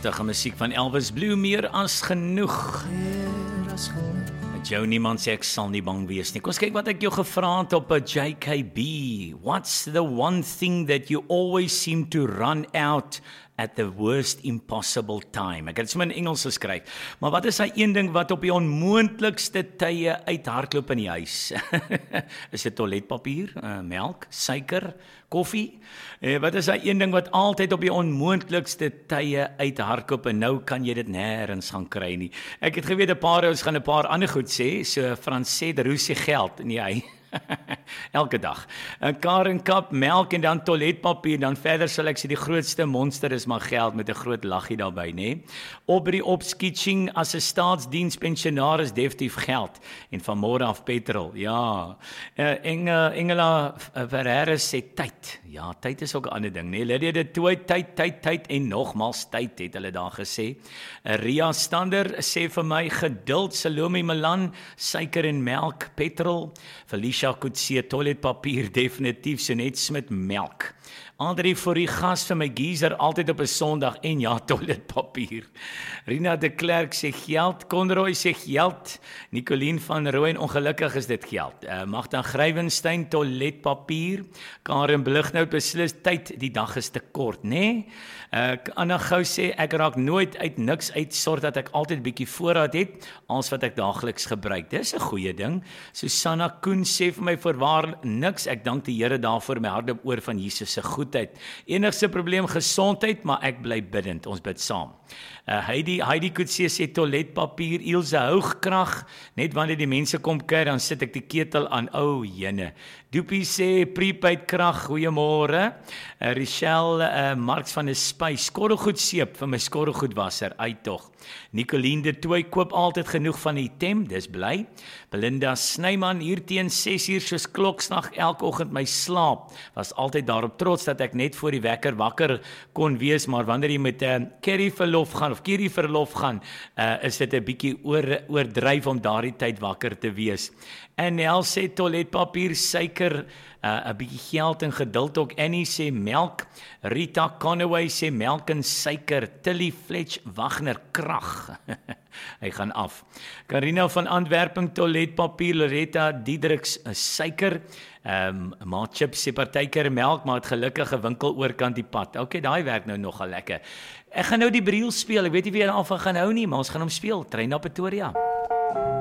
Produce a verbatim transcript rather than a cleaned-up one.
Pragtige musiek van Elvis Blue, meer as genoeg. Meer as genoeg. Jou niemand sê ek sal nie bang wees nie. Kom ons kyk wat ek jou gevra het op 'n J K B. What's the one thing that you always seem to run out at the worst impossible time? Ek het dit sommer in Engels geskryf. Maar wat is hy een ding wat op die onmoontlikste tye uithardloop in die huis? Is dit toiletpapier, uh, melk, suiker, koffie? Uh, wat is hy een ding wat altyd op die onmoontlikste tye uithardloop en nou kan jy dit nêrens gaan kry nie? Ek het geweet 'n paar ons gaan 'n paar ander goed sê, so Frans sê die roesie geld, nee hy. Elke dag. 'n Kar en kap, melk en dan toiletpapier, dan verder sal ek sê die grootste monster is maar geld met 'n groot laggie daarbey, nê. Opbrie opskitching as 'n staatsdienspensionaris definitief geld en van môre af petrol. Ja. Uh, Enge, Engela Ferreira sê tyd. Ja, tyd is ook 'n ander ding, nê. Lydia dit toe tyd, tyd, tyd en nogmals tyd het hulle daar gesê. Uh, Ria Stander sê vir my geduld, Salome Milan, suiker en melk, petrol. Felicia Kutsie, toiletpapier, definitief, so net Smit, melk. Andrie vir die gas vir my geyser, altyd op 'n Sondag, en ja, toiletpapier. Rina de Klerk sê geld, Conroy sê geld, Nicoline van Rooyen, ongelukkig is dit geld. Uh, Magda Grywenstein, toiletpapier, Karen Blighnout, beslis tyd, die dag is te kort, né? Uh, Anna Gou sê, ek raak nooit uit niks uit, sorg dat ek altyd 'n bietjie voorraad het, als wat ek daagliks gebruik. Dis 'n goeie ding. Susanna Koen sê vir my voorwaar niks, ek dank die Here daarvoor, my hart oor van Jesus se goedheid. Enigste probleem gesondheid, maar ek bly bidend. Ons bid saam. Uh, Heidi Heidi Kutsie sê toiletpapier, Ilse Hoogkrag, net wanneer die mense kom kyk, dan sit ek die ketel aan. O, oh, jene. Doopie sê prepaid krag, goeiemôre. Uh, Richelle uh, Marks van 'n spys, skorrelgoed seep vir my skorrelgoedwasser, uit tog. Nicoline de Tooi koop altyd genoeg van die Tem, dis bly. Belinda Snyman hier teen ses uur soos kloksnag elke oggend my slaap. Was altyd daarop trots dat ek net voor die wekker wakker kon wees, maar wanneer jy met 'n uh, kerry verlof gaan of kerry verlof gaan, uh, is dit 'n bietjie oor oordryf om daardie tyd wakker te wees. En Nel sê toiletpapier, suiker, 'n uh, bietjie geld en geduld ook. Annie sê melk, Rita Conaway sê melk en suiker, Tilly Fletch Wagner krag. Hy gaan af. Karina van Antwerpen, toiletpapier, Loretta Diedriks, suiker, um, maar chips sê partykeer melk, maar het gelukkige winkel oorkant die pad. Ok, daai werk nou nogal lekker. Ek gaan nou die briel speel, ek weet nie wie jy daarvan gaan hou nie, maar ons gaan hom speel, Trein na Pretoria.